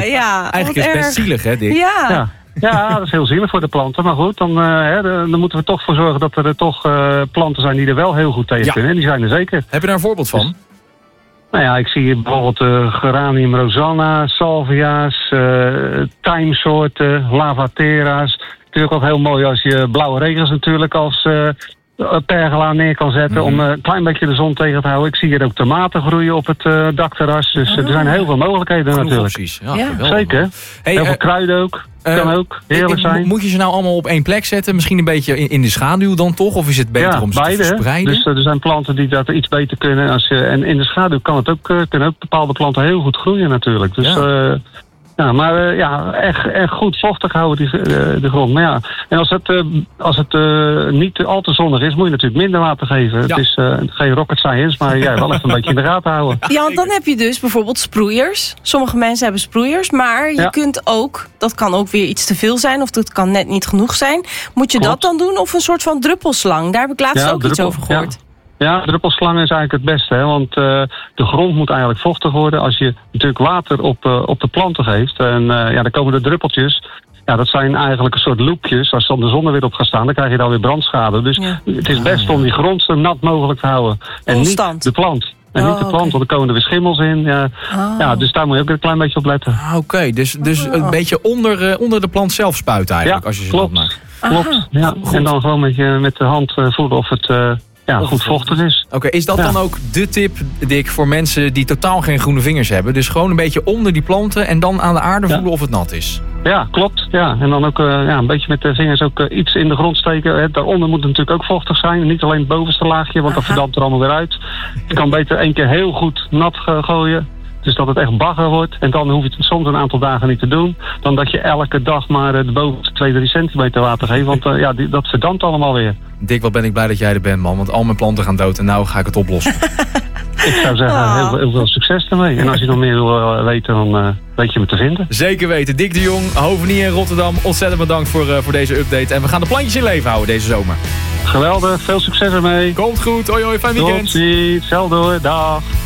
ja. Eigenlijk is het best zielig, hè, Dick? Ja. Ja, dat is heel zielig voor de planten. Maar goed, dan moeten we toch voor zorgen dat er toch planten zijn die er wel heel goed tegen kunnen. En die zijn er zeker. Heb je daar een voorbeeld van? Nou ja, ik zie hier bijvoorbeeld Geranium rosanna, salvia's, tijmsoorten, lavatera's. Natuurlijk ook heel mooi als je blauwe regens natuurlijk als pergola neer kan zetten om een klein beetje de zon tegen te houden. Ik zie hier ook tomaten groeien op het dakterras. Dus er zijn heel veel mogelijkheden natuurlijk. Precies. Ja. Zeker. Hey, heel veel kruiden ook. Kan ook. Heerlijk zijn. Moet je ze nou allemaal op één plek zetten? Misschien een beetje in de schaduw dan toch? Of is het beter om ze te verspreiden? Dus er zijn planten die dat iets beter kunnen. En in de schaduw kunnen ook bepaalde planten heel goed groeien natuurlijk. Dus maar echt goed vochtig houden de grond. Maar ja, en als het niet al te zonnig is, moet je natuurlijk minder water geven. Ja. Het is geen rocket science, maar wel even een beetje in de gaten houden. Ja, want dan heb je dus bijvoorbeeld sproeiers. Sommige mensen hebben sproeiers, maar je kunt ook, dat kan ook weer iets te veel zijn, of dat kan net niet genoeg zijn. Moet je dat dan doen of een soort van druppelslang? Daar heb ik laatst ook iets over gehoord. Ja, druppelslang is eigenlijk het beste. Hè? Want de grond moet eigenlijk vochtig worden. Als je natuurlijk water op de planten geeft. En dan komen de druppeltjes. Ja, dat zijn eigenlijk een soort loopjes. Als dan de zon er weer op gaat staan, dan krijg je dan weer brandschade. Dus het is best om die grond zo nat mogelijk te houden. En niet de plant. En niet de plant, want dan komen er weer schimmels in. Ja, dus daar moet je ook een klein beetje op letten. Oké, dus een beetje onder de plant zelf spuiten eigenlijk. Als je ze dat maakt. Klopt. Ja. En dan gewoon met de hand voelen of het goed vochtig is. Oké, is dat dan ook de tip, Dick, voor mensen die totaal geen groene vingers hebben? Dus gewoon een beetje onder die planten en dan aan de aarde voelen of het nat is? Ja, klopt. Ja. En dan ook een beetje met de vingers ook iets in de grond steken. Daaronder moet het natuurlijk ook vochtig zijn. Niet alleen het bovenste laagje, want dat verdampt er allemaal weer uit. Je kan beter 1 keer heel goed nat gooien. Dus dat het echt bagger wordt. En dan hoef je het soms een aantal dagen niet te doen. Dan dat je elke dag maar de bovenste 2-3 centimeter water geeft. Want dat verdampt allemaal weer. Dick, wat ben ik blij dat jij er bent, man. Want al mijn planten gaan dood en nou ga ik het oplossen. Ik zou zeggen, heel veel succes ermee. En als je nog meer wil weten, dan weet je me te vinden. Zeker weten. Dick de Jong, Hovenier in Rotterdam. Ontzettend bedankt voor deze update. En we gaan de plantjes in leven houden deze zomer. Geweldig, veel succes ermee. Komt goed. Hoi hoi, fijn weekend. Tot ziens, hetzelfde hoor. Dag.